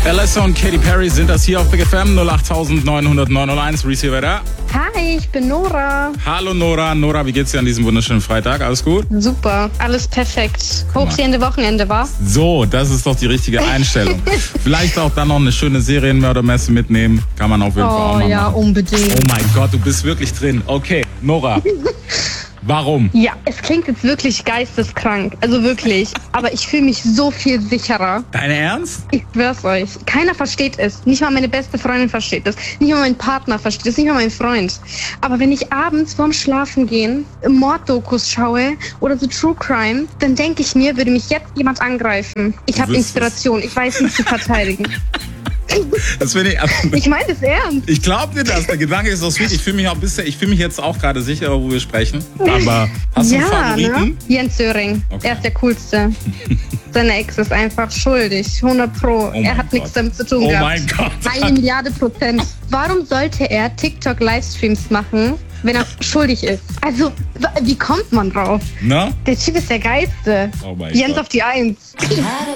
Alessa und Katy Perry sind das hier auf Big FM 08901. Receiver da. Hi, ich bin Nora. Hallo Nora. Nora, wie geht's dir an diesem wunderschönen Freitag? Alles gut? Super, alles perfekt. Hochstehende Wochenende, wa? So, das ist doch die richtige Einstellung. Vielleicht auch dann noch eine schöne Serienmördermesse mitnehmen. Kann man auf jeden Fall auch mal machen. Unbedingt. Oh mein Gott, du bist wirklich drin. Okay, Nora. Warum? Ja, es klingt jetzt wirklich geisteskrank. Also wirklich. Aber ich fühle mich so viel sicherer. Dein Ernst? Ich schwör's euch. Keiner versteht es. Nicht mal meine beste Freundin versteht es. Nicht mal mein Partner versteht es. Nicht mal mein Freund. Aber wenn ich abends vorm Schlafengehen Morddokus schaue oder so True Crime, dann denke ich mir, würde mich jetzt jemand angreifen. Ich habe Inspiration. Ich weiß mich zu verteidigen. Das finde ich. Ich meine das ernst. Ich glaube dir das. Der Gedanke ist so sweet. Ich fühle mich jetzt auch gerade sicherer, wo wir sprechen. Aber hast du einen Favoriten? Ne? Jens Söring. Okay. Er ist der Coolste. Seine Ex ist einfach schuldig. 100 Pro. Er hat nichts damit zu tun gehabt. Oh mein Gott. 1 Milliarde %. Warum sollte er TikTok-Livestreams machen, wenn er schuldig ist? Also, wie kommt man drauf? Na? Der Typ ist der Geilste. Oh mein Jens Gott. auf die 1.